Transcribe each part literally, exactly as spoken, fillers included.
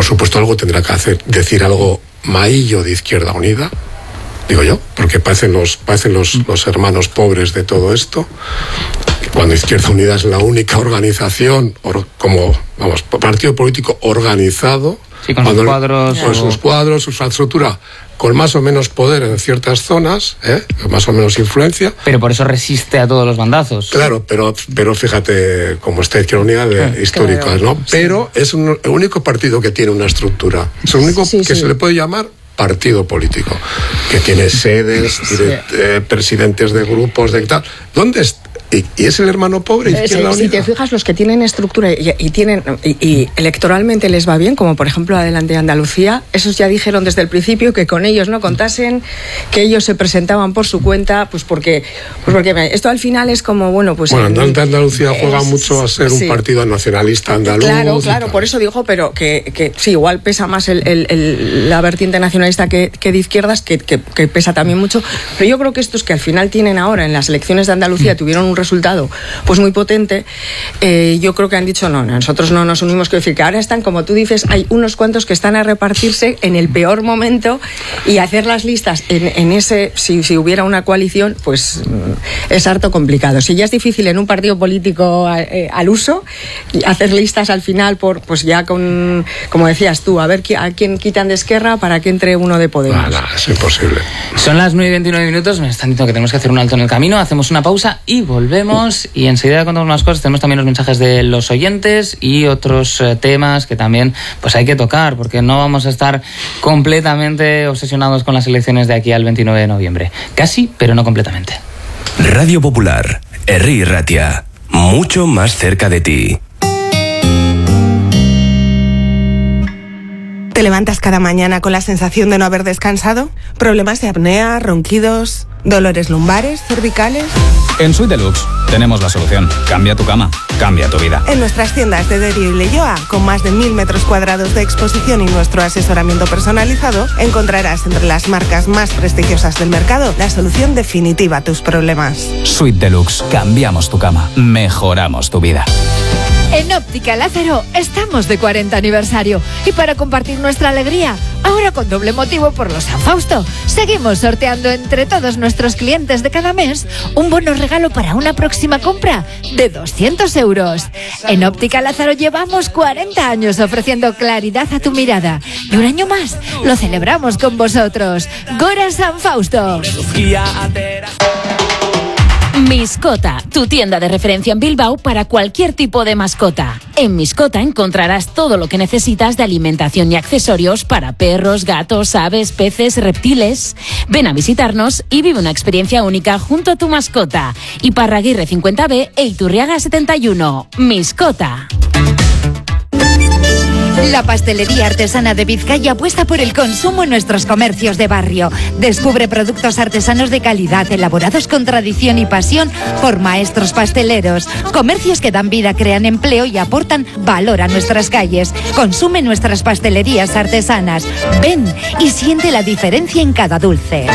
por supuesto algo tendrá que hacer, decir algo Maillo de Izquierda Unida, digo yo, porque parecen los, parecen los, los hermanos pobres de todo esto, cuando Izquierda Unida es la única organización, or, como, vamos, partido político organizado, sí, con sus cuadros, con o... sus cuadros, su infraestructura, con más o menos poder en ciertas zonas, ¿eh? Con más o menos influencia. Pero por eso resiste a todos los bandazos. Claro, pero, pero fíjate cómo está Izquierda Unida de claro, históricas, claro, ¿no? Sí. Pero es un, el único partido que tiene una estructura. Es el único sí, que sí. se le puede llamar partido político, que tiene sedes, sí. tiene eh, presidentes de grupos, de tal. ¿Dónde está? Y, y es el hermano pobre Izquierda Unida. Si te fijas, los que tienen estructura y, y tienen y, y electoralmente les va bien, como por ejemplo Adelante Andalucía, esos ya dijeron desde el principio que con ellos no contasen, que ellos se presentaban por su cuenta, pues porque, pues porque esto al final es como, bueno, pues... Bueno, Adelante Andalucía es, juega mucho a ser sí. un partido nacionalista andaluz. Claro, claro, por eso digo, pero que, que sí, igual pesa más el, el, el, la vertiente nacionalista que, que de izquierdas, que, que, que pesa también mucho, pero yo creo que estos que al final tienen ahora en las elecciones de Andalucía, tuvieron un resultado pues muy potente, eh, yo creo que han dicho no, nosotros no nos unimos, quiero decir que ahora están, como tú dices, hay unos cuantos que están a repartirse en el peor momento y hacer las listas en, en ese, si, si hubiera una coalición, pues es harto complicado. Si ya es difícil en un partido político eh, al uso, y hacer listas al final por, pues ya con, como decías tú, a ver a quién quitan de Esquerra para que entre uno de Podemos. No, no, es imposible. Son las nueve y veintinueve minutos, me están diciendo que tenemos que hacer un alto en el camino, hacemos una pausa y volvemos. Y enseguida contamos más cosas. Tenemos también los mensajes de los oyentes y otros eh, temas que también pues hay que tocar, porque no vamos a estar completamente obsesionados con las elecciones de aquí al veintinueve de noviembre. Casi, pero no completamente. Radio Popular, Herri Ratia, mucho más cerca de ti. ¿Te levantas cada mañana con la sensación de no haber descansado? ¿Problemas de apnea, ronquidos, dolores lumbares, cervicales? En Suite Deluxe tenemos la solución. Cambia tu cama, cambia tu vida. En nuestras tiendas de Derio y Leyoa, con más de mil metros cuadrados de exposición y nuestro asesoramiento personalizado, encontrarás entre las marcas más prestigiosas del mercado la solución definitiva a tus problemas. Suite Deluxe, cambiamos tu cama, mejoramos tu vida. En Óptica Lázaro estamos de cuarenta aniversario y para compartir nuestra alegría, ahora con doble motivo por los San Fausto, seguimos sorteando entre todos nuestros clientes de cada mes un bono regalo para una próxima compra de doscientos euros. En Óptica Lázaro llevamos cuarenta años ofreciendo claridad a tu mirada y un año más lo celebramos con vosotros. Gora San Fausto. Miscota, tu tienda de referencia en Bilbao para cualquier tipo de mascota. En Miscota encontrarás todo lo que necesitas de alimentación y accesorios para perros, gatos, aves, peces, reptiles. Ven a visitarnos y vive una experiencia única junto a tu mascota. Iparraguirre cincuenta B e Iturriaga setenta y uno. Miscota. La pastelería artesana de Vizcaya apuesta por el consumo en nuestros comercios de barrio. Descubre productos artesanos de calidad, elaborados con tradición y pasión por maestros pasteleros. Comercios que dan vida, crean empleo y aportan valor a nuestras calles. Consume nuestras pastelerías artesanas. Ven y siente la diferencia en cada dulce.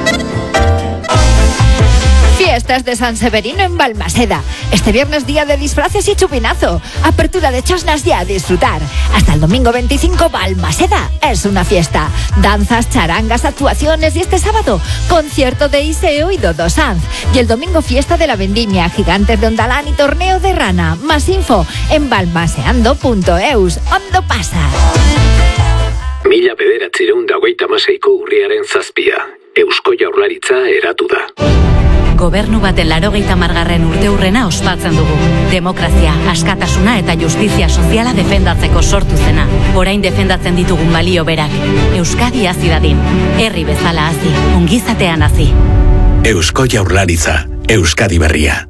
Fiestas de San Severino en Balmaseda. Este viernes día de disfraces y chupinazo. Apertura de chosnas ya a disfrutar. Hasta el domingo veinticinco Balmaseda es una fiesta. Danzas, charangas, actuaciones y este sábado concierto de Iseo y Dodo Sanz. Y el domingo fiesta de la Vendimia, Gigantes de Ondalán y torneo de rana. Más info en balmaseando punto eus. Ondo pasa. Mila bederatziehun eta hogeita hamaseiko urriaren zazpia. Eusko Jaurlaritza eratu da. Gobernu baten laurogeita hamargarren urteurrena ospatzen dugu. Demokrazia, askatasuna eta justizia soziala defendatzeko sortu zena. Orain defendatzen ditugun balio berak. Euskadi hazi dadin. Herri bezala hazi, ongizatean hazi. Eusko Jaurlaritza, Euskadi berria.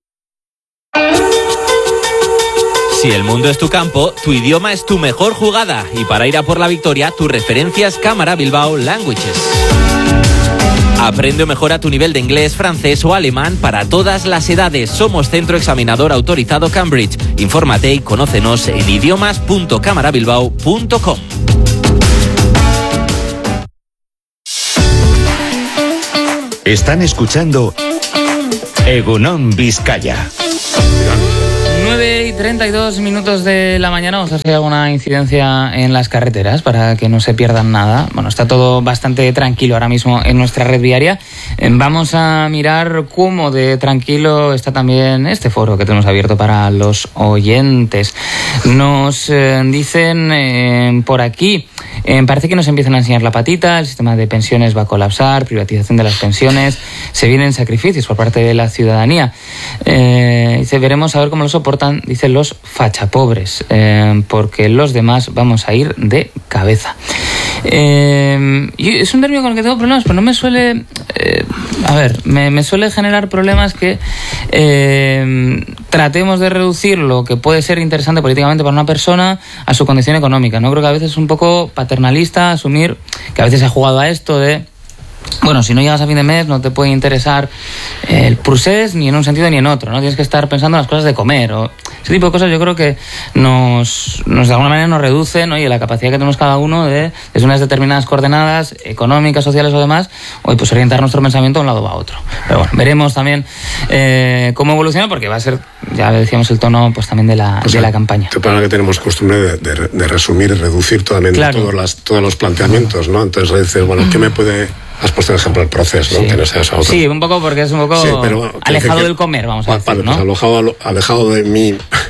Si el mundo es tu campo, tu idioma es tu mejor jugada. Y para ir a por la victoria, tu referencia es Cámara Bilbao Languages. Aprende o mejora tu nivel de inglés, francés o alemán para todas las edades. Somos centro examinador autorizado Cambridge. Infórmate y conócenos en idiomas punto camarabilbao punto com. Están escuchando Egunon Vizcaya. nueve y treinta y dos minutos de la mañana. Vamos a ver si hay alguna incidencia en las carreteras para que no se pierdan nada. Bueno, está todo bastante tranquilo ahora mismo en nuestra red viaria. Vamos a mirar cómo de tranquilo está también este foro que tenemos abierto para los oyentes. Nos eh, dicen eh, por aquí, eh, parece que nos empiezan a enseñar la patita, el sistema de pensiones va a colapsar, privatización de las pensiones, se vienen sacrificios por parte de la ciudadanía. Eh, dice, veremos a ver cómo lo soportan, dicen los fachapobres, eh, porque los demás vamos a ir de cabeza. Eh, y es un término con el que tengo problemas, pero no me suele... Eh, a ver, me, me suele generar problemas que eh, tratemos de reducir lo que puede ser interesante políticamente para una persona a su condición económica, ¿no? Creo que a veces es un poco paternalista asumir que a veces se ha jugado a esto de... Bueno, si no llegas a fin de mes no te puede interesar el procés ni en un sentido ni en otro, ¿no? Tienes que estar pensando en las cosas de comer o ese tipo de cosas. Yo creo que nos, nos de alguna manera nos reducen, ¿no? Y la capacidad que tenemos cada uno de, desde unas determinadas coordenadas económicas, sociales o demás, hoy pues orientar nuestro pensamiento de un lado o a otro. Pero bueno, veremos también eh, cómo evoluciona, porque va a ser, ya decíamos, el tono pues también de la, o sea, de la campaña. Para que tenemos costumbre de, de, de resumir y reducir totalmente claro. todos, las, todos los planteamientos, ¿no? Entonces dices, bueno, ¿qué me puede...? Has puesto el ejemplo el proceso, ¿no? Sí. Que no seas otro. Sí, un poco porque es un poco sí, pero, alejado que, del comer, vamos a decir, vale, ¿no? Pues alejado, alejado de mí,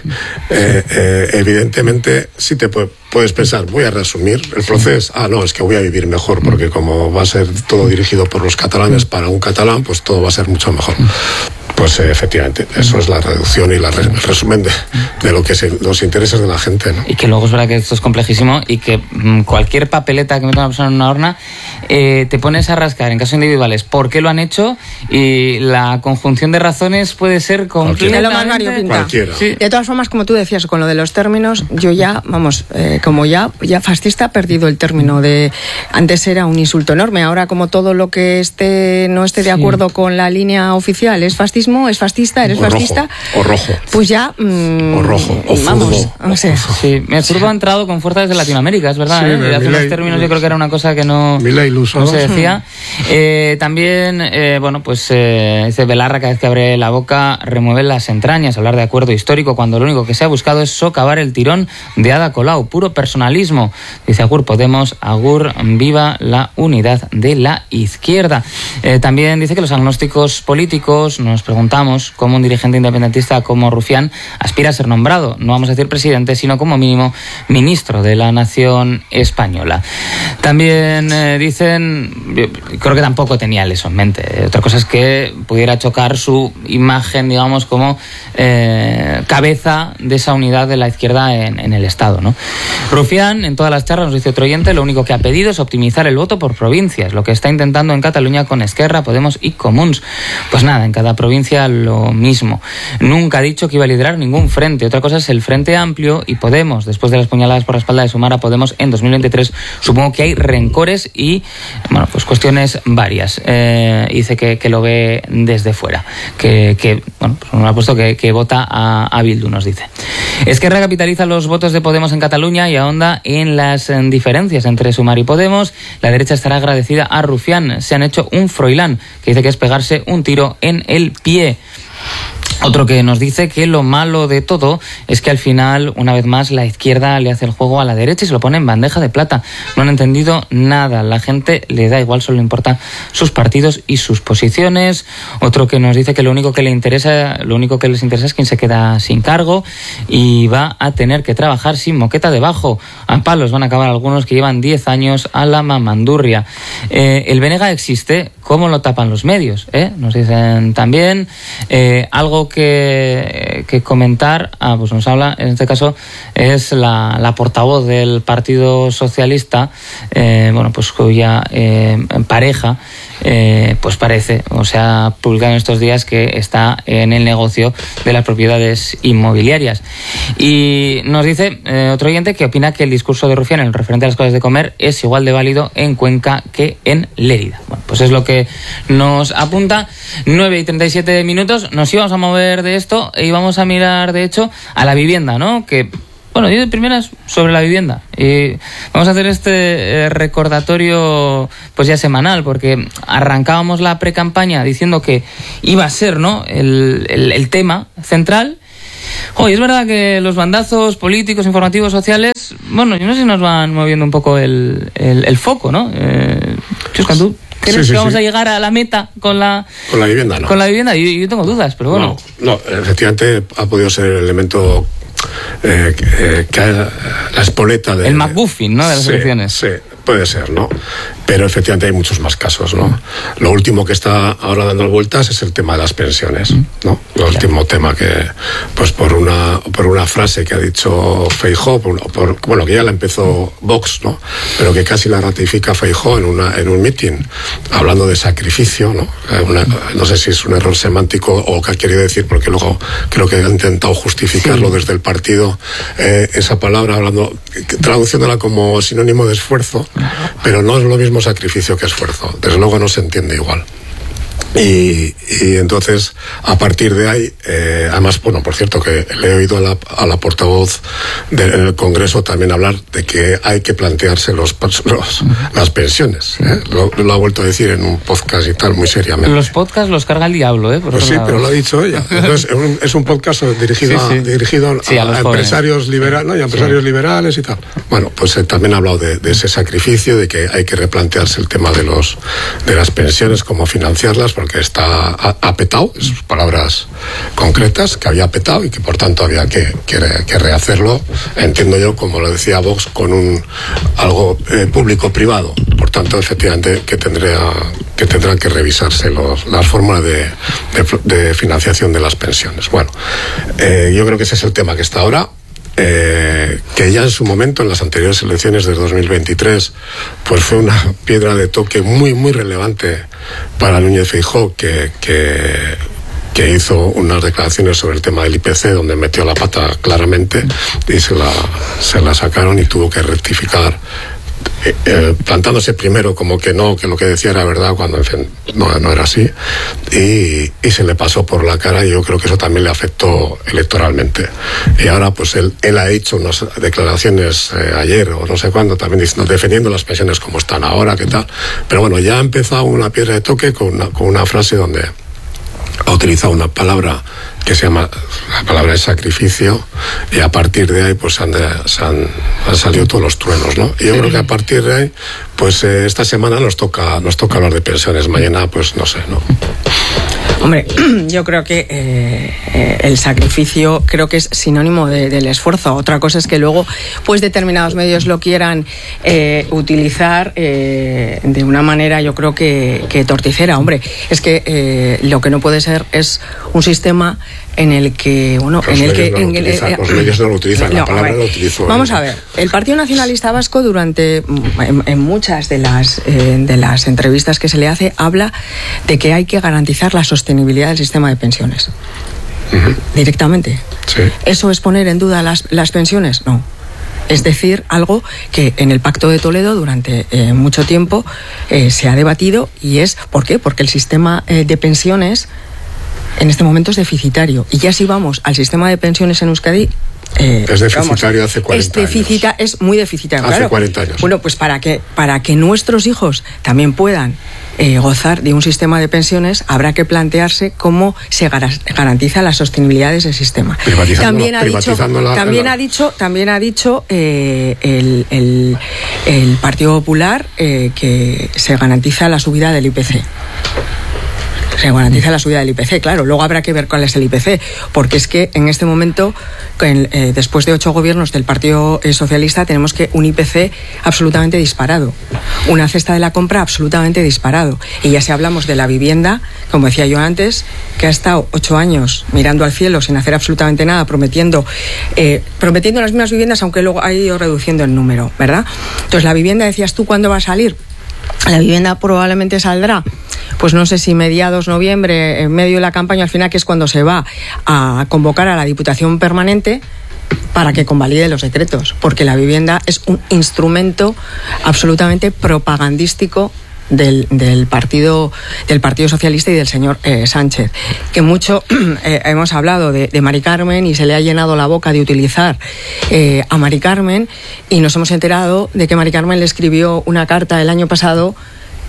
eh, eh, evidentemente sí te puede, puedes pensar, voy a resumir el proceso. Ah, no, es que voy a vivir mejor, porque como va a ser todo dirigido por los catalanes para un catalán, pues todo va a ser mucho mejor. Pues eh, efectivamente, eso es la reducción y la re, el resumen de, de lo que es los intereses de la gente, ¿no? Y que luego es verdad que esto es complejísimo y que mmm, cualquier papeleta que meta una persona en una urna, eh, te pones a rascar en casos individuales por qué lo han hecho y la conjunción de razones puede ser completamente... Cualquiera. Sí. De todas formas, como tú decías, con lo de los términos, yo ya, vamos, eh, como ya, ya fascista, he perdido el término de... Antes era un insulto enorme, ahora como todo lo que esté no esté de acuerdo sí. con la línea oficial es fascista, es fascista, eres o fascista rojo, o rojo pues ya mmm, o rojo o vamos, no sé. Sí, el furbo ha entrado con fuerza desde Latinoamérica, es verdad, sí, ¿eh? De hace unos términos yo creo que era una cosa que no, no se decía. Eh, también, eh, bueno, pues eh, dice Belarra, cada vez que abre la boca remueve las entrañas, hablar de acuerdo histórico cuando lo único que se ha buscado es socavar el tirón de Ada Colau, puro personalismo. Dice Agur Podemos, Agur viva la unidad de la izquierda. Eh, también dice que los agnósticos políticos nos preguntamos cómo un dirigente independentista como Rufián aspira a ser nombrado, no vamos a decir presidente, sino como mínimo ministro de la nación española. También eh, dicen, yo creo que tampoco tenía eso en mente, otra cosa es que pudiera chocar su imagen, digamos, como eh, cabeza de esa unidad de la izquierda en, en el Estado, ¿no? Rufián, en todas las charlas, nos dice otro oyente, lo único que ha pedido es optimizar el voto por provincias, lo que está intentando en Cataluña con Esquerra, Podemos y Comuns. Pues nada, en cada provincia lo mismo. Nunca ha dicho que iba a liderar ningún frente. Otra cosa es el Frente Amplio y Podemos. Después de las puñaladas por la espalda de Sumar a Podemos en dos mil veintitrés, supongo que hay rencores y, bueno, pues cuestiones varias. Eh, dice que, que lo ve desde fuera. Que, que bueno, pues me ha puesto que, que vota a, a Bildu, nos dice. Esquerra capitaliza los votos de Podemos en Cataluña y ahonda en las diferencias entre Sumar y Podemos. La derecha estará agradecida a Rufián. Se han hecho un froilán, que dice que es pegarse un tiro en el pie. Otro que nos dice que lo malo de todo es que al final, una vez más, la izquierda le hace el juego a la derecha y se lo pone en bandeja de plata. No han entendido nada. La gente le da igual, solo le importan sus partidos y sus posiciones. Otro que nos dice que lo único que le interesa, lo único que les interesa es quién se queda sin cargo y va a tener que trabajar sin moqueta debajo. A palos van a acabar algunos que llevan diez años a la mamandurria. Eh, el Benega existe, ¿cómo lo tapan los medios? ¿Eh? Nos dicen también eh, algo que, que comentar. Ah, pues nos habla, en este caso es la, la portavoz del Partido Socialista, eh, bueno, pues cuya eh, pareja eh, pues parece, o sea, publicado en estos días que está en el negocio de las propiedades inmobiliarias. Y nos dice eh, otro oyente que opina que el discurso de Rufián en el referente a las cosas de comer es igual de válido en Cuenca que en Lérida. Bueno, pues es lo que nos apunta. nueve y treinta y siete minutos, nos íbamos a mover de esto e íbamos a mirar, de hecho, a la vivienda, ¿no? Que, bueno, yo de primeras sobre la vivienda. Y vamos a hacer este eh, recordatorio pues ya semanal, porque arrancábamos la precampaña diciendo que iba a ser, ¿no?, el, el, el tema central. Oye, es verdad que los bandazos políticos, informativos, sociales, bueno, yo no sé si nos van moviendo un poco el, el, el foco, ¿no? Eh, Chusca, ¿tú crees sí, sí, que vamos sí. a llegar a la meta con la... Con la vivienda, no. Con la vivienda, yo, yo tengo dudas, pero bueno. No, no, efectivamente ha podido ser el elemento... Eh, que, que la espoleta de... El McGuffin, ¿no? De las sí, elecciones. Sí, puede ser, ¿no? Pero efectivamente hay muchos más casos, ¿no? Lo último que está ahora dando vueltas es el tema de las pensiones, ¿no? Lo último tema que, pues por una por una frase que ha dicho Feijóo, por, por, bueno, que ya la empezó Vox, ¿no? Pero que casi la ratifica Feijóo en una en un meeting, hablando de sacrificio, ¿no? Una, no sé si es un error semántico o qué ha querido decir, porque luego creo que ha intentado justificarlo sí. desde el partido, eh, esa palabra, hablando, traduciéndola como sinónimo de esfuerzo, pero no es lo mismo sacrificio que esfuerzo, desde luego no se entiende igual. Y, y entonces, a partir de ahí, eh, además, bueno, por cierto, que le he oído a la, a la portavoz del Congreso también hablar de que hay que plantearse los, los las pensiones. ¿eh? Lo, lo ha vuelto a decir en un podcast y tal, muy seriamente. Los podcasts los carga el diablo, ¿eh? Por pues sí, lado. Pero lo ha dicho ella. Entonces, es un, es un podcast dirigido, sí, sí. A, dirigido sí, a, a, a empresarios liberales, ¿no? Y a empresarios sí. liberales y tal. Bueno, pues eh, también ha hablado de, de ese sacrificio, de que hay que replantearse el tema de los de las pensiones, cómo financiarlas, porque está apetado, sus palabras concretas, que había apetado y que por tanto había que, que, que rehacerlo, entiendo yo, como lo decía Vox, con un algo eh, público-privado. Por tanto, efectivamente, que tendría que tendrán que revisarse los, las fórmulas de, de, de financiación de las pensiones. Bueno, eh, yo creo que ese es el tema que está ahora. Eh, que ya en su momento, en las anteriores elecciones del dos mil veintitrés, pues fue una piedra de toque muy, muy relevante para Núñez Feijóo, que, que, que hizo unas declaraciones sobre el tema del I P C, donde metió la pata claramente y se la, se la sacaron y tuvo que rectificar. Eh, eh, plantándose primero como que no, que lo que decía era verdad, cuando en fin, no, no era así, y, y se le pasó por la cara, y yo creo que eso también le afectó electoralmente. Y ahora pues él, él ha hecho unas declaraciones eh, ayer o no sé cuándo, también diciendo, defendiendo las pensiones como están ahora, qué tal, pero bueno, ya ha empezado una piedra de toque con una, con una frase donde ha utilizado una palabra que se llama, la palabra es sacrificio, y a partir de ahí pues han, de, se han, han salido todos los truenos, ¿no? Y yo creo que a partir de ahí, pues eh, esta semana nos toca, nos toca hablar de pensiones, mañana pues no sé, ¿no? Hombre, yo creo que eh, eh, el sacrificio creo que es sinónimo de, del esfuerzo. Otra cosa es que luego pues determinados medios lo quieran eh, utilizar eh, de una manera, yo creo que, que torticera. Hombre, es que eh, lo que no puede ser es un sistema en el que, bueno, los en el que... No en el, utilizan, los medios no lo utilizan, no, la palabra ver, lo utilizo. Vamos a ver, el Partido Nacionalista Vasco durante, en, en muchas de las, eh, de las entrevistas que se le hace, habla de que hay que garantizar la sostenibilidad del sistema de pensiones. Uh-huh. Directamente. Sí. ¿Eso es poner en duda las, las pensiones? No. Es decir, algo que en el Pacto de Toledo durante eh, mucho tiempo eh, se ha debatido, y es, ¿por qué? Porque el sistema eh, de pensiones en este momento es deficitario. Y ya si vamos al sistema de pensiones en Euskadi... Eh, es deficitario vamos, hace cuarenta es deficita, años. Es muy deficitario. Hace claro. cuarenta años. Bueno, pues para que, para que nuestros hijos también puedan eh, gozar de un sistema de pensiones, habrá que plantearse cómo se garantiza la sostenibilidad de ese sistema. También ha dicho, la, también, la... ha dicho, también ha dicho eh, el, el, el Partido Popular eh, que se garantiza la subida del I P C. Se garantiza la subida del I P C, claro. Luego habrá que ver cuál es el I P C, porque es que en este momento, en, eh, después de ocho gobiernos del Partido eh, Socialista, tenemos que un I P C absolutamente disparado, una cesta de la compra absolutamente disparado. Y ya si hablamos de la vivienda, como decía yo antes, que ha estado ocho años mirando al cielo sin hacer absolutamente nada, prometiendo, eh, prometiendo las mismas viviendas, aunque luego ha ido reduciendo el número, ¿verdad? Entonces la vivienda, decías tú, ¿cuándo va a salir? La vivienda probablemente saldrá, pues no sé si mediados noviembre, en medio de la campaña, al final, que es cuando se va a convocar a la Diputación Permanente para que convalide los decretos, porque la vivienda es un instrumento absolutamente propagandístico Del, del partido del Partido Socialista y del señor eh, Sánchez, que mucho eh, hemos hablado de, de Mari Carmen, y se le ha llenado la boca de utilizar eh, a Mari Carmen, y nos hemos enterado de que Mari Carmen le escribió una carta el año pasado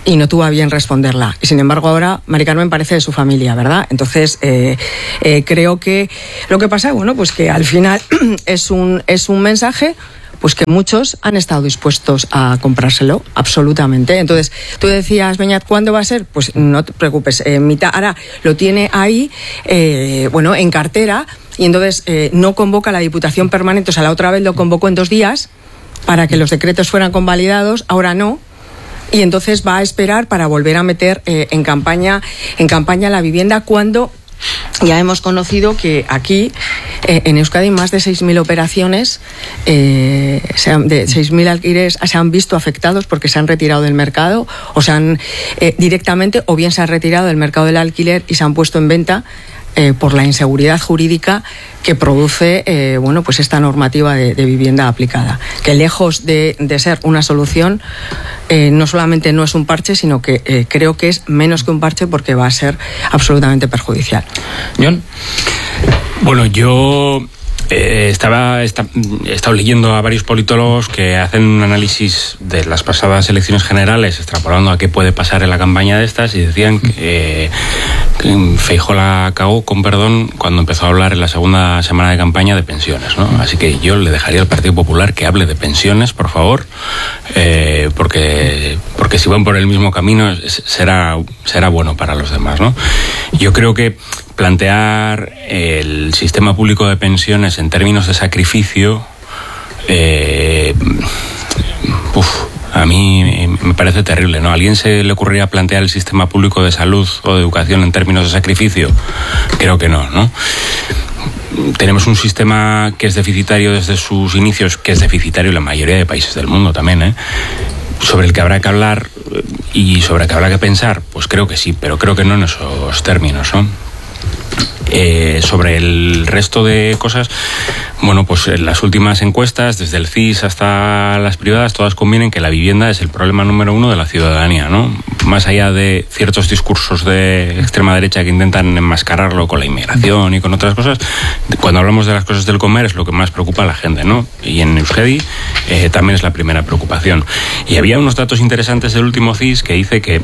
y no tuvo a bien responderla. Y sin embargo ahora Mari Carmen parece de su familia, ¿verdad? Entonces eh, eh, creo que lo que pasa, bueno, pues que al final es un, es un mensaje pues que muchos han estado dispuestos a comprárselo, absolutamente. Entonces, tú decías, Beñat, ¿cuándo va a ser? Pues no te preocupes, eh, mitad, ahora lo tiene ahí, eh, bueno, en cartera, y entonces eh, no convoca la Diputación Permanente, o sea, la otra vez lo convocó en dos días para que los decretos fueran convalidados, ahora no. Y entonces va a esperar para volver a meter eh, en campaña en campaña la vivienda cuando ya hemos conocido que aquí eh, en Euskadi más de seis mil operaciones, eh, se han, de seis mil alquileres se han visto afectados porque se han retirado del mercado o se han eh, directamente o bien se han retirado del mercado del alquiler y se han puesto en venta eh, por la inseguridad jurídica que produce eh, bueno, pues esta normativa de, de vivienda aplicada, que lejos de, de ser una solución, eh, no solamente no es un parche, sino que eh, creo que es menos que un parche porque va a ser absolutamente perjudicial. John. Bueno, yo eh, estaba está, he estado leyendo a varios politólogos que hacen un análisis de las pasadas elecciones generales, extrapolando a qué puede pasar en la campaña de estas, y decían que eh, Feijóo la cagó, con perdón, cuando empezó a hablar en la segunda semana de campaña de pensiones, ¿no? Así que yo le dejaría al Partido Popular que hable de pensiones, por favor, eh, porque, porque si van por el mismo camino será, será bueno para los demás, ¿no? Yo creo que plantear el sistema público de pensiones en términos de sacrificio, eh, uf, a mí me parece terrible, ¿no? ¿A alguien se le ocurriría plantear el sistema público de salud o de educación en términos de sacrificio? Creo que no, ¿no? Tenemos un sistema que es deficitario desde sus inicios, que es deficitario en la mayoría de países del mundo también, ¿eh? Sobre el que habrá que hablar y sobre el que habrá que pensar, pues creo que sí, pero creo que no en esos términos, ¿no? Eh, sobre el resto de cosas, bueno, pues en las últimas encuestas, desde el C I S hasta las privadas, todas convienen que la vivienda es el problema número uno de la ciudadanía, ¿no? Más allá de ciertos discursos de extrema derecha que intentan enmascararlo con la inmigración y con otras cosas, cuando hablamos de las cosas del comer es lo que más preocupa a la gente, ¿no? Y en Euskadi eh, también es la primera preocupación. Y había unos datos interesantes del último C I S que dice que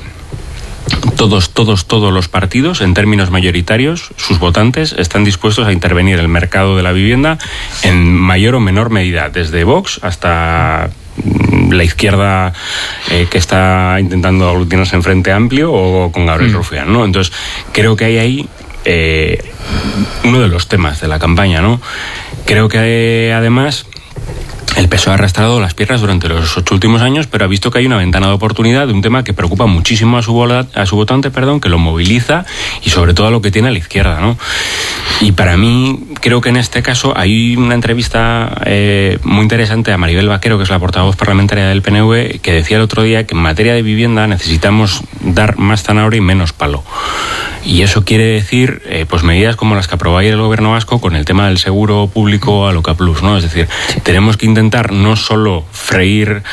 Todos, todos, todos los partidos, en términos mayoritarios, sus votantes están dispuestos a intervenir en el mercado de la vivienda en mayor o menor medida, desde Vox hasta la izquierda eh, que está intentando aglutinarse en Frente Amplio o con Gabriel mm. Rufián, ¿no? Entonces, creo que hay ahí eh, uno de los temas de la campaña, ¿no? Creo que eh, además el P S O E ha arrastrado las piernas durante los ocho últimos años, pero ha visto que hay una ventana de oportunidad de un tema que preocupa muchísimo a su, vola, a su votante, perdón, que lo moviliza y sobre todo a lo que tiene a la izquierda, ¿no? Y para mí, creo que en este caso hay una entrevista eh, muy interesante a Maribel Vaquero, que es la portavoz parlamentaria del P N V, que decía el otro día que en materia de vivienda necesitamos dar más zanahoria y menos palo. Y eso quiere decir eh, pues medidas como las que aprobó ayer el gobierno vasco con el tema del seguro público Aloca Plus, ¿no? Es decir, tenemos que intentar no solo freír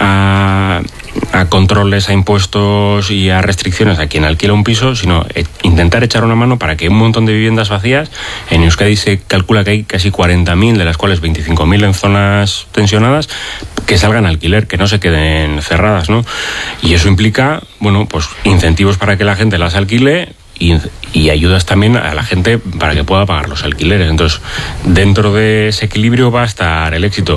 a, a controles, a impuestos y a restricciones a quien alquila un piso, sino eh, intentar echar una mano para que un montón de viviendas vacías, en Euskadi se calcula que hay casi cuarenta mil, de las cuales veinticinco mil en zonas tensionadas, que salgan a alquiler, que no se queden cerradas, ¿no? Y eso implica, bueno, pues incentivos para que la gente las alquile, Y, y ayudas también a la gente para que pueda pagar los alquileres. Entonces, dentro de ese equilibrio va a estar el éxito.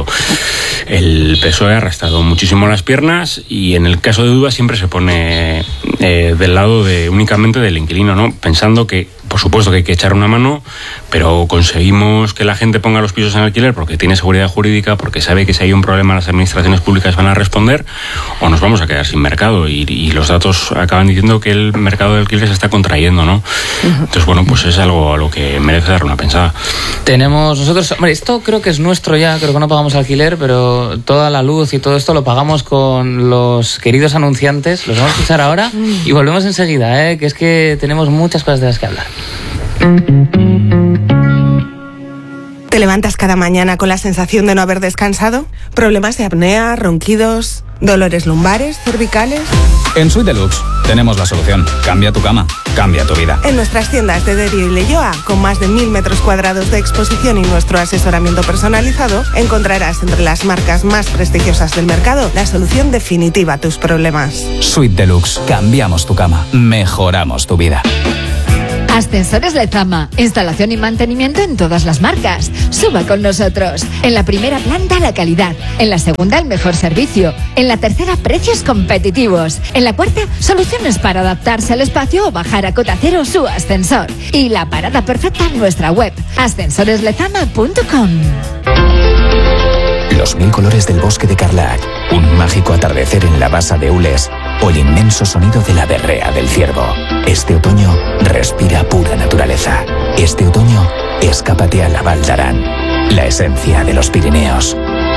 El P S O E ha arrastrado muchísimo las piernas y en el caso de duda siempre se pone eh, del lado de únicamente del inquilino, ¿no? Pensando que, por supuesto que hay que echar una mano, pero conseguimos que la gente ponga los pisos en alquiler porque tiene seguridad jurídica, porque sabe que si hay un problema las administraciones públicas van a responder, o nos vamos a quedar sin mercado. Y, y los datos acaban diciendo que el mercado de alquiler se está contrayendo, ¿no? Uh-huh. Entonces, bueno, pues es algo a lo que merece dar una pensada. Tenemos nosotros, hombre, esto creo que es nuestro ya, creo que no pagamos alquiler, pero toda la luz y todo esto lo pagamos con los queridos anunciantes. Los vamos a escuchar ahora y volvemos enseguida, ¿eh? Que es que tenemos muchas cosas de las que hablar. ¿Te levantas cada mañana con la sensación de no haber descansado? ¿Problemas de apnea, ronquidos, dolores lumbares, cervicales? En Suite Deluxe tenemos la solución. Cambia tu cama, cambia tu vida. En nuestras tiendas de Derio y Leioa, con más de mil metros cuadrados de exposición y nuestro asesoramiento personalizado, encontrarás entre las marcas más prestigiosas del mercado la solución definitiva a tus problemas. Suite Deluxe. Cambiamos tu cama, mejoramos tu vida. Ascensores Lezama. Instalación y mantenimiento en todas las marcas. Suba con nosotros. En la primera planta, la calidad. En la segunda, el mejor servicio. En la tercera, precios competitivos. En la cuarta, soluciones para adaptarse al espacio o bajar a cota cero su ascensor. Y la parada perfecta en nuestra web, ascensores lezama punto com. Los mil colores del bosque de Carlac, un mágico atardecer en la basa de Ules o el inmenso sonido de la berrea del ciervo. Este otoño respira pura naturaleza. Este otoño escápate a la Val d'Aran, la esencia de los Pirineos.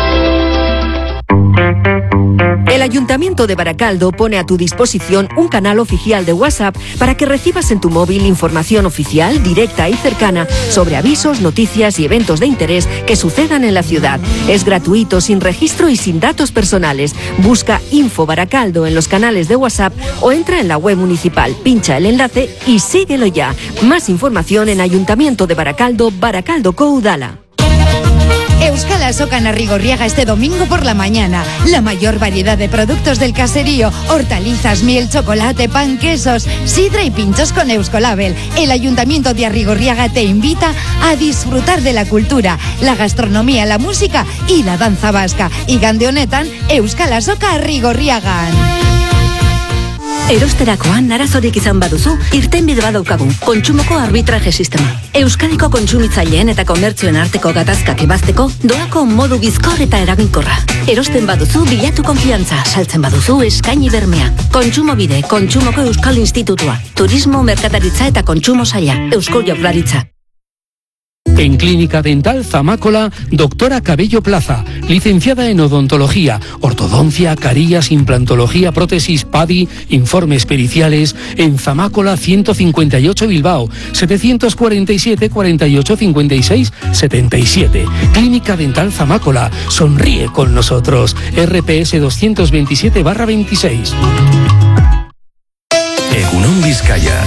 El Ayuntamiento de Baracaldo pone a tu disposición un canal oficial de WhatsApp para que recibas en tu móvil información oficial, directa y cercana sobre avisos, noticias y eventos de interés que sucedan en la ciudad. Es gratuito, sin registro y sin datos personales. Busca Info Baracaldo en los canales de WhatsApp o entra en la web municipal, pincha el enlace y síguelo ya. Más información en Ayuntamiento de Baracaldo, Baracaldo Udala. Euskal Azokan Arrigorriaga este domingo por la mañana. La mayor variedad de productos del caserío, hortalizas, miel, chocolate, pan, quesos, sidra y pinchos con Euskolabel. El Ayuntamiento de Arrigorriaga te invita a disfrutar de la cultura, la gastronomía, la música y la danza vasca. Y gande honetan, Euskal Azoka Arrigorriagan. Erosterakoan arazorik izan baduzu, irtenbide bat daukagu, kontsumoko arbitraje sistema. Euskadiko kontsumitzaileen eta komertzioen arteko gatazkak ebazteko, doako modu bizkor eta eraginkorra. Erosten baduzu, bilatu konfiantza, saltzen baduzu, eskaini bermea. Kontsumobide, Kontsumoko Euskal Institutua, Turismo, Merkataritza eta Kontsumo Saila, Eusko Jaurlaritza. En Clínica Dental Zamácola, doctora Cabello Plaza, licenciada en odontología, ortodoncia, carillas, implantología, prótesis, P A D I, informes periciales, en Zamácola ciento cincuenta y ocho Bilbao, setecientos cuarenta y siete, cuarenta y ocho, cincuenta y seis, setenta y siete. Clínica Dental Zamácola, sonríe con nosotros. R P S doscientos veintisiete barra veintiséis. Egunon Vizcaya.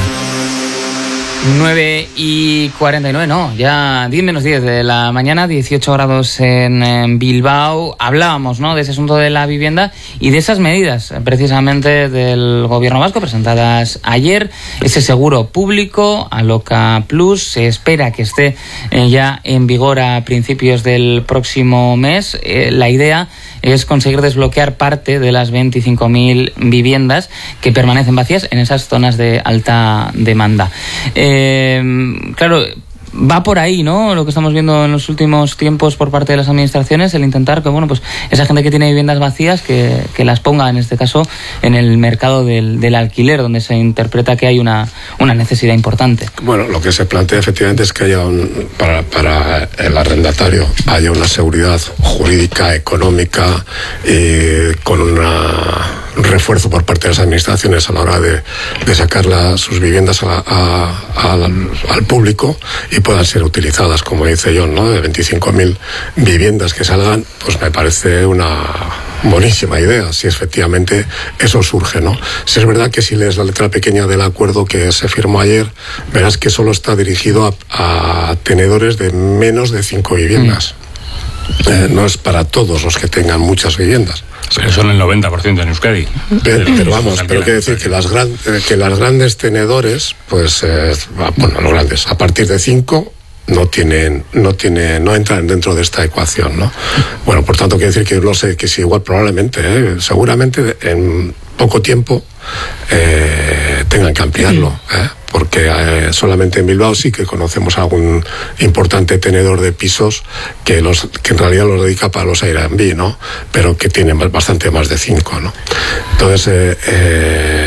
nueve y cuarenta y nueve, no, ya diez menos diez de la mañana, dieciocho grados en, en Bilbao. Hablábamos, ¿no?, de ese asunto de la vivienda y de esas medidas precisamente del gobierno vasco presentadas ayer. Ese seguro público, Aloca Plus, se espera que esté eh, ya en vigor a principios del próximo mes. Eh, la idea es conseguir desbloquear parte de las veinticinco mil viviendas que permanecen vacías en esas zonas de alta demanda. Eh, claro, va por ahí, ¿no?, lo que estamos viendo en los últimos tiempos por parte de las administraciones, el intentar que, bueno, pues esa gente que tiene viviendas vacías que, que las ponga, en este caso, en el mercado del, del alquiler, donde se interpreta que hay una, una necesidad importante. Bueno, lo que se plantea efectivamente es que haya un, para, para el arrendatario haya una seguridad jurídica, económica, eh, con una un refuerzo por parte de las administraciones a la hora de, de sacar la, sus viviendas a, a, a, al, al público y puedan ser utilizadas, como dice John, ¿no?, de veinticinco mil viviendas que salgan, pues me parece una buenísima idea, si efectivamente eso surge, ¿no? Si es verdad que si lees la letra pequeña del acuerdo que se firmó ayer, verás que solo está dirigido a, a tenedores de menos de cinco viviendas. Mm. Eh, no es para todos los que tengan muchas viviendas. Pero son el noventa por ciento en Euskadi. Pero, pero vamos, pero quiero decir que las, gran, que las grandes tenedores, pues, eh, bueno, los grandes, a partir de cinco no tienen, no tienen, no entran dentro de esta ecuación, ¿no? Bueno, por tanto, quiero decir que no sé, que si igual probablemente, eh, seguramente en poco tiempo eh, tengan que ampliarlo, ¿eh? Porque eh, solamente en Bilbao sí que conocemos algún importante tenedor de pisos que los que en realidad los dedica para los Airbnb, ¿no? Pero que tiene bastante más de cinco, ¿no? Entonces, eh, eh,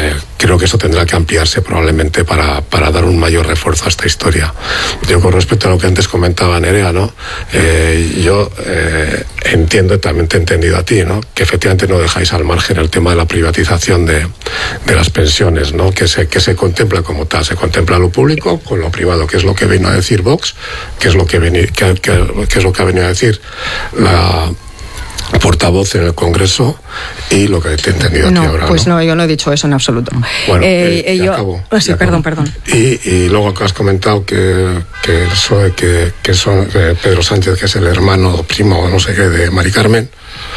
creo que eso tendrá que ampliarse probablemente para, para dar un mayor refuerzo a esta historia. Yo, con respecto a lo que antes comentaba Nerea, ¿no? Eh, yo eh, entiendo, también te he entendido a ti, ¿no? Que efectivamente no dejáis al margen el tema de la privatización de, de las pensiones, ¿no? Que se, que se contempla como tal, se contempla lo público con lo privado, que es lo que vino a decir Vox, que es lo que, veni, que, que, que es lo que ha venido a decir la portavoz en el Congreso, y lo que te he entendido no, a ti ahora. Pues no, yo no he dicho eso en absoluto. Bueno, eh, eh, yo, acabo, oh, sí, perdón, perdón. Y, y luego que has comentado que, que, el P S O E, que, que son eh, Pedro Sánchez, que es el hermano o primo o no sé qué de Mari Carmen.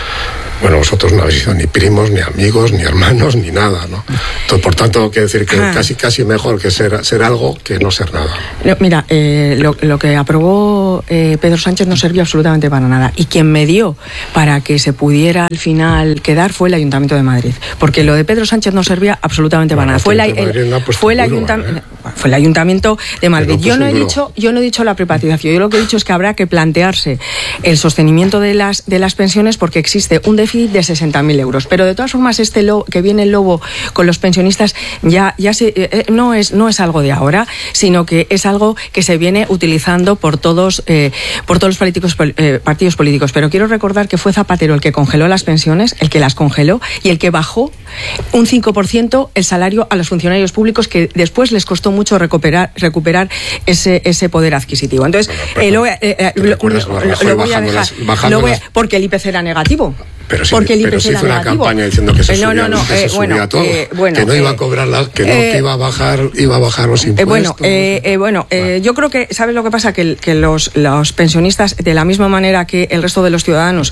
Bueno, vosotros no habéis sido ni primos, ni amigos, ni hermanos, ni nada, ¿no? Entonces, por tanto, quiero decir que ah. casi casi mejor que ser, ser algo que no ser nada. No, mira, eh, lo, lo que aprobó eh, Pedro Sánchez no sirvió absolutamente para nada. Y quien me dio para que se pudiera al final quedar fue el Ayuntamiento de Madrid. Porque lo de Pedro Sánchez no servía absolutamente bueno, para nada. Fue, la, el, no fue, el ayuntamiento, ¿eh? fue el Ayuntamiento de Madrid. Yo no, he dicho, yo no he dicho la privatización. Yo lo que he dicho es que habrá que plantearse el sostenimiento de las, de las pensiones, porque existe un déficit de sesenta mil euros. Pero de todas formas, este lobo, que viene el lobo con los pensionistas, ya, ya se, eh, no, es, no es algo de ahora, sino que es algo que se viene utilizando por todos, eh, por todos los políticos, eh, partidos políticos. Pero quiero recordar que fue Zapatero el que congeló las pensiones, el que las congeló, y el que bajó un cinco por ciento el salario a los funcionarios públicos, que después les costó mucho recuperar, recuperar ese, ese poder adquisitivo. Entonces, eh, lo, eh, eh, lo, lo, lo voy a dejar, las, lo voy a, porque el I P C era negativo. Pero sí, porque el pero sí hizo una negativo. campaña diciendo que se subía, no, no, no, que eh, se bueno, subía todo, eh, bueno, que no iba a eh, cobrar las, que no eh, que iba a bajar, iba a bajar los impuestos. Eh, bueno, eh, eh, bueno, eh, yo creo que sabes lo que pasa, que, que los, los pensionistas, de la misma manera que el resto de los ciudadanos,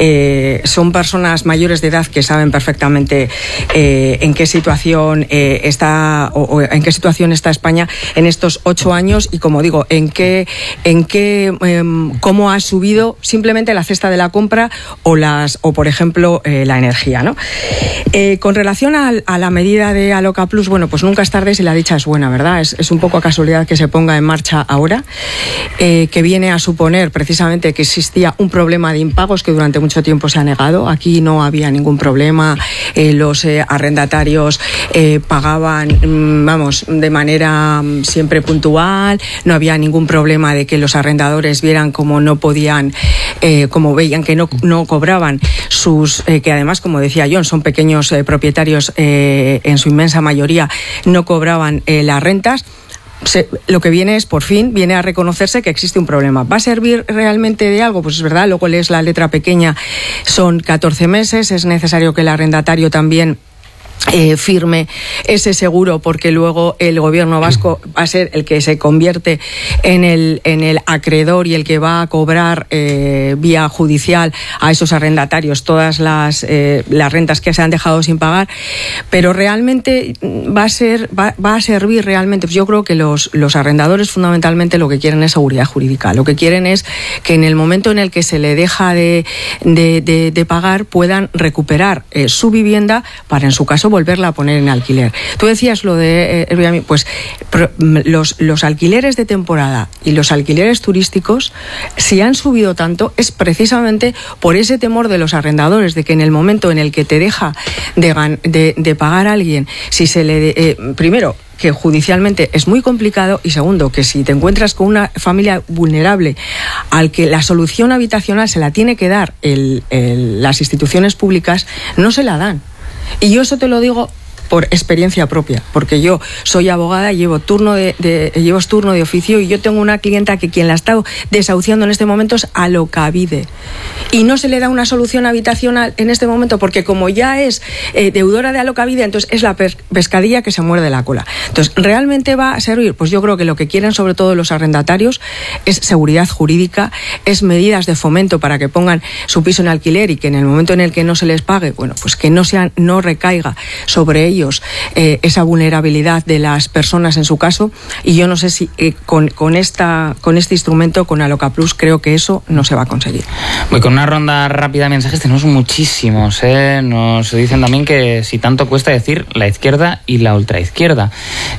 eh, son personas mayores de edad que saben perfectamente eh, en qué situación eh, está o, o en qué situación está España en estos ocho años, y como digo, en qué, en qué, eh, cómo ha subido simplemente la cesta de la compra o las, o por ejemplo eh, la energía, ¿no? Eh, con relación a, a la medida de Aloca Plus, bueno, pues nunca es tarde si la dicha es buena, ¿verdad? Es, es un poco a casualidad que se ponga en marcha ahora, eh, que viene a suponer precisamente que existía un problema de impagos que durante mucho tiempo se ha negado. Aquí no había ningún problema, eh, los eh, arrendatarios eh, pagaban, mm, vamos, de manera mm, siempre puntual, no había ningún problema de que los arrendadores vieran como no podían, eh, como veían que no, no cobraban sus, eh, que además, como decía John, son pequeños eh, propietarios, eh, en su inmensa mayoría no cobraban eh, las rentas. Se, lo que viene es, por fin, viene a reconocerse que existe un problema. ¿Va a servir realmente de algo? Pues es verdad, luego lees la letra pequeña, son catorce meses, es necesario que el arrendatario también Eh, firme ese seguro, porque luego el gobierno vasco va a ser el que se convierte en el, en el acreedor y el que va a cobrar eh, vía judicial a esos arrendatarios todas las, eh, las rentas que se han dejado sin pagar. Pero realmente va a ser va, va a servir realmente, pues yo creo que los, los arrendadores fundamentalmente lo que quieren es seguridad jurídica. Lo que quieren es que en el momento en el que se le deja de, de, de, de pagar puedan recuperar eh, su vivienda para, en su caso, volverla a poner en alquiler. Tú decías lo de Airbnb, eh, pues pro, los, los alquileres de temporada y los alquileres turísticos, si han subido tanto, es precisamente por ese temor de los arrendadores, de que en el momento en el que te deja de, de, de pagar a alguien, si se le... Eh, primero, que judicialmente es muy complicado, y segundo, que si te encuentras con una familia vulnerable al que la solución habitacional se la tiene que dar el, el, las instituciones públicas, no se la dan. Y yo eso te lo digo por experiencia propia, porque yo soy abogada, llevo turno de, de llevo turno de oficio, y yo tengo una clienta que quien la está desahuciando en este momento es Alokabide, y no se le da una solución habitacional en este momento, porque como ya es eh, deudora de Alokabide, entonces es la pescadilla que se muerde la cola. Entonces, ¿realmente va a servir? Pues yo creo que lo que quieren sobre todo los arrendatarios es seguridad jurídica, es medidas de fomento para que pongan su piso en alquiler, y que en el momento en el que no se les pague, bueno, pues que no sean, no recaiga sobre ellos Eh, esa vulnerabilidad de las personas en su caso. Y yo no sé si eh, con, con, esta, con este instrumento, con Aloca Plus, creo que eso no se va a conseguir. Voy con una ronda rápida de mensajes, tenemos muchísimos, ¿eh? Nos dicen también que si tanto cuesta decir la izquierda y la ultraizquierda,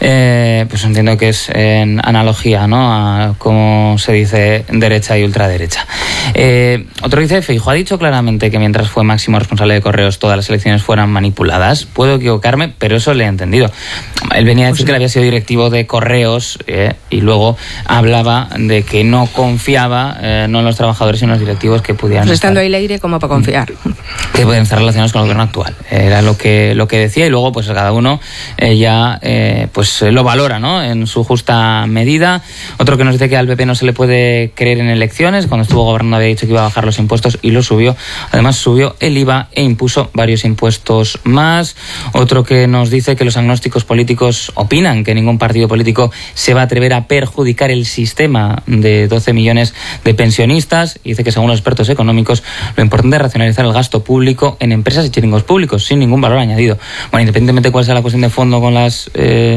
eh, pues entiendo que es en analogía, ¿no?, a cómo se dice derecha y ultraderecha. Eh, otro dice, Feijóo ha dicho claramente que mientras fue máximo responsable de Correos todas las elecciones fueran manipuladas. ¿Puedo equivocarme? pero eso le he entendido. Él venía a decir pues sí. que él había sido directivo de Correos eh, y luego hablaba de que no confiaba eh, no en los trabajadores sino en los directivos que pudieran pues estando ahí el aire como para confiar. Que pueden estar relacionados con el gobierno actual. Era lo que, lo que decía y luego pues cada uno eh, ya eh, pues lo valora, ¿no? En su justa medida. Otro que nos dice que al P P no se le puede creer en elecciones. Cuando estuvo gobernando había dicho que iba a bajar los impuestos y lo subió. Además subió el I V A e impuso varios impuestos más. Otro que nos dice que los agnósticos políticos opinan que ningún partido político se va a atrever a perjudicar el sistema de doce millones de pensionistas. Y dice que según los expertos económicos lo importante es racionalizar el gasto público en empresas y chiringos públicos sin ningún valor añadido. Bueno, independientemente de cuál sea la cuestión de fondo con las eh,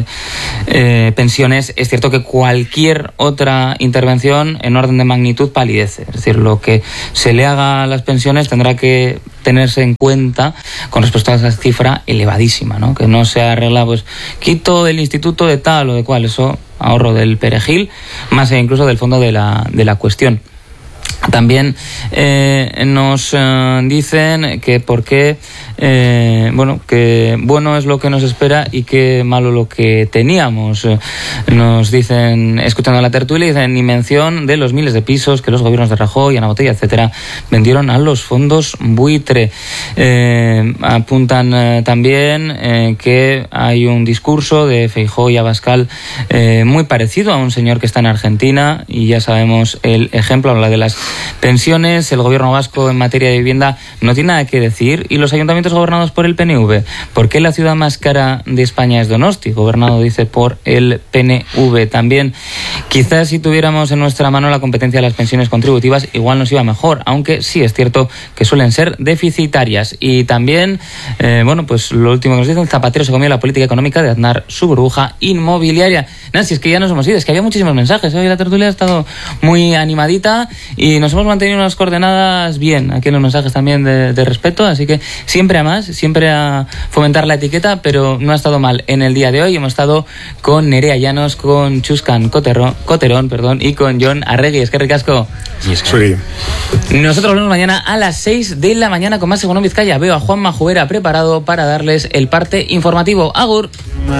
eh, pensiones, es cierto que cualquier otra intervención en orden de magnitud palidece. Es decir, lo que se le haga a las pensiones tendrá que tenerse en cuenta con respecto a esa cifra elevadísima, ¿no? Que no se arregla, pues, quito el instituto de tal o de cual, eso ahorro del perejil, más e incluso del fondo de la, de la cuestión. También eh, nos eh, dicen que por qué, eh, bueno, que bueno es lo que nos espera y que malo lo que teníamos. Eh, nos dicen, escuchando la tertulia, dicen ni mención de los miles de pisos que los gobiernos de Rajoy, Ana Botella, etcétera, vendieron a los fondos buitre. Eh, apuntan eh, también eh, que hay un discurso de Feijóo y Abascal eh, muy parecido a un señor que está en Argentina y ya sabemos el ejemplo, habla de las pensiones. El gobierno vasco en materia de vivienda no tiene nada que decir y los ayuntamientos gobernados por el P N V. ¿Por qué la ciudad más cara de España es Donosti? Gobernado, dice, por el P N V. También, quizás si tuviéramos en nuestra mano la competencia de las pensiones contributivas, igual nos iba mejor, aunque sí es cierto que suelen ser deficitarias. Y también, eh, bueno, pues lo último que nos dicen, Zapatero se comió la política económica de Aznar, su burbuja inmobiliaria. Nada, si es que ya nos hemos ido, es que había muchísimos mensajes. Hoy la tertulia ha estado muy animadita y nos hemos mantenido unas coordenadas bien aquí en los mensajes también de, de respeto, así que siempre a más, siempre a fomentar la etiqueta, pero no ha estado mal. En el día de hoy hemos estado con Nerea Llanos, con Chuscan Coterón, Coterón perdón, y con Jon Arregui. Es que ricasco. Sí. Nosotros volvemos mañana a las seis de la mañana con más Según Vizcaya. Veo a Juanma Jubera preparado para darles el parte informativo. Agur.